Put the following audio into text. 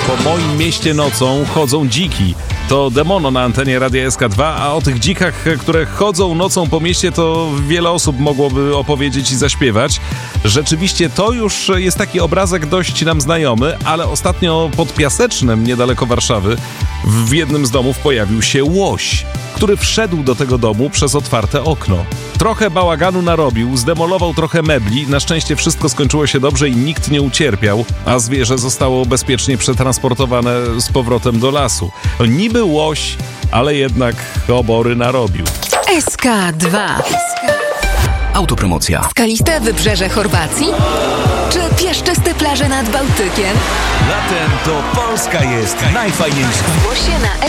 Po moim mieście nocą chodzą dziki. To Demono na antenie Radia SK2, a o tych dzikach, które chodzą nocą po mieście, to wiele osób mogłoby opowiedzieć i zaśpiewać. Rzeczywiście to już jest taki obrazek dość nam znajomy, ale ostatnio pod Piasecznem, niedaleko Warszawy, w jednym z domów pojawił się łoś, który wszedł do tego domu przez otwarte okno. Trochę bałaganu narobił, zdemolował trochę mebli, na szczęście wszystko skończyło się dobrze i nikt nie ucierpiał, a zwierzę zostało bezpiecznie przetransportowane z powrotem do lasu. Niby łoś, ale jednak obory narobił. SK2. Autopromocja. Skaliste wybrzeże Chorwacji? Czy piaszczyste plaże nad Bałtykiem? Latem to Polska jest najfajniejsza. Zgłoś się na